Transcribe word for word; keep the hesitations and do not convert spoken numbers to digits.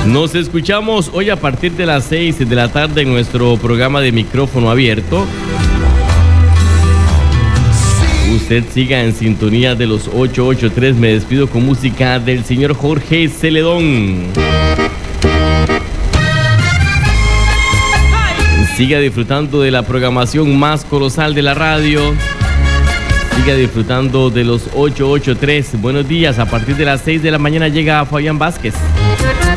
Nos escuchamos hoy a partir de las seis de la tarde en nuestro programa de micrófono abierto. Usted siga en sintonía de los ocho ocho tres. Me despido con música del señor Jorge Celedón. Siga disfrutando de la programación más colosal de la radio. Siga disfrutando de los ocho ocho tres. Buenos días. A partir de las seis de la mañana llega Fabián Vázquez.